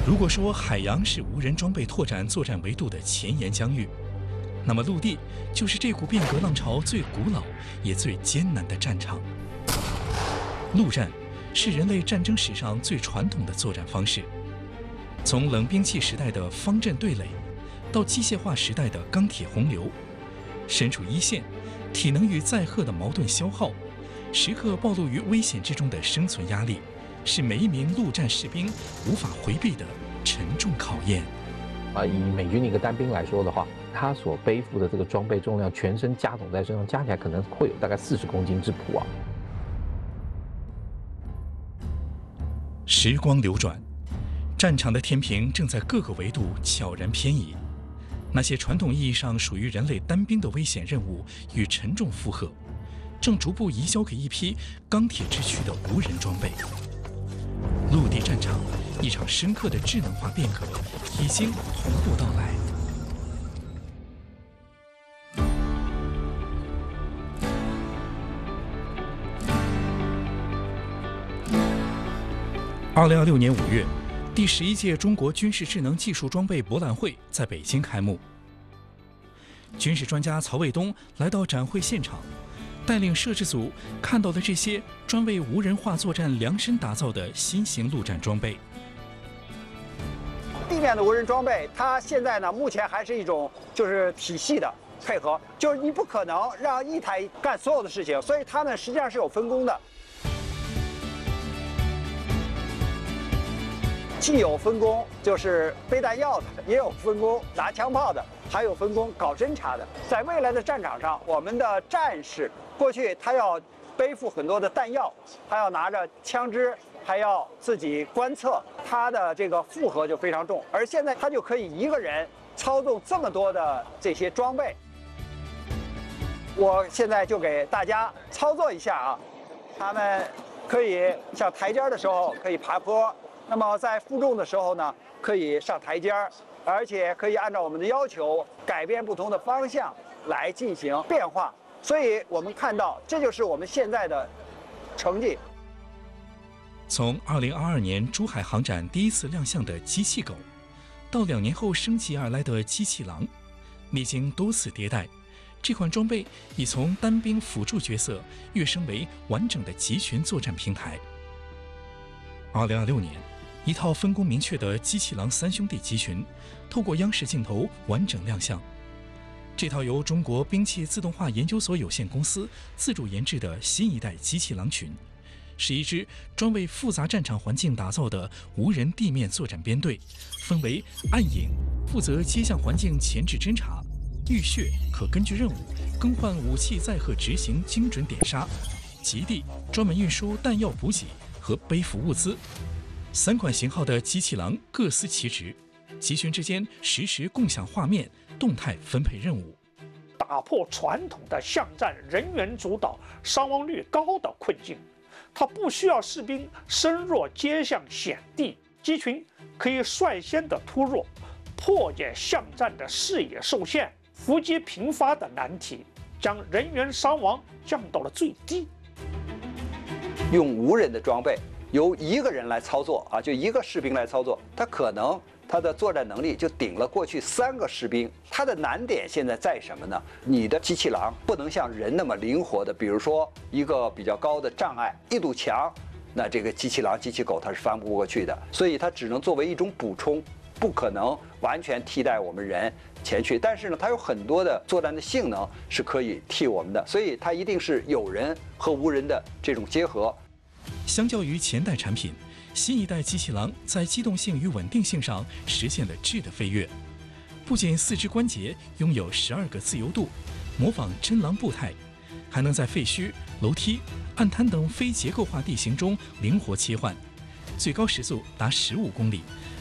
如果说海洋是无人装备拓展作战维度的前沿疆域，那么陆地就是这股变革浪潮最古老也最艰难的战场。陆战是人类战争史上最传统的作战方式，从冷兵器时代的方阵对垒，到机械化时代的钢铁洪流，身处一线，体能与载荷的矛盾消耗，时刻暴露于危险之中的生存压力，是每一名陆战士兵无法回避的沉重考验。 以美军的一个单兵来说的话，他所背负的这个装备重量，全身加总在身上，加起来可能会有大概40公斤之谱啊。 时光流转，战场的天平正在各个维度悄然偏移。那些传统意义上属于人类单兵的危险任务与沉重负荷，正逐步移交给一批钢铁之躯的无人装备。陆地战场，一场深刻的智能化变革已经同步到来。2026年5月，第11届中国军事智能技术装备博览会在北京开幕。军事专家曹卫东来到展会现场，带领摄制组看到了这些专为无人化作战量身打造的新型陆战装备。 地面的无人装备，它现在呢，目前还是一种就是体系的配合，就是你不可能让一台干所有的事情，所以它呢实际上是有分工的。既有分工就是背弹药的，也有分工拿枪炮的，还有分工搞侦察的。在未来的战场上，我们的战士过去他要背负很多的弹药，他要拿着枪支，还要自己观测，他的这个负荷就非常重。而现在他就可以一个人操纵这么多的这些装备。我现在就给大家操作一下啊，他们可以像台阶的时候可以爬坡。那么在负重的时候呢，可以上台阶儿，而且可以按照我们的要求改变不同的方向来进行变化。所以我们看到，这就是我们现在的成绩。 从2022年珠海航展第一次亮相的机器狗，到2年后升级而来的机器狼，历经多次迭代，这款装备已从单兵辅助角色跃升为完整的集群作战平台。2026年。一套分工明确的机器狼3兄弟集群，透过央视镜头完整亮相。这套由中国兵器自动化研究所有限公司自主研制的新一代机器狼群，是一支专为复杂战场环境打造的无人地面作战编队，分为暗影，负责街巷环境前置侦察；浴血可根据任务更换武器载荷执行精准点杀；极地专门运输弹药补给和背负物资。3款型号的机器狼各司其职，集群之间实时共享画面，动态分配任务， 打破传统的巷战人员主导、伤亡率高的困境。它不需要士兵深入街巷险地，机群可以率先的突入，破解巷战的视野受限、伏击频发的难题，将人员伤亡降到了最低。 用无人的装备。由一个人来操作啊，就一个士兵来操作，他可能他的作战能力就顶了过去3个士兵。他的难点现在在什么呢？你的机器狼不能像人那么灵活的，比如说一个比较高的障碍，一堵墙，那这个机器狼、机器狗它是翻不过去的，所以它只能作为一种补充，不可能完全替代我们人前去。但是呢，它有很多的作战的性能是可以替我们的，所以它一定是有人和无人的这种结合。 相较于前代产品，新一代机器狼在机动性与稳定性上实现了质的飞跃。不仅4肢关节拥有12个自由度，模仿真狼步态，还能在废墟、楼梯、暗滩等非结构化地形中灵活切换，最高时速达15公里，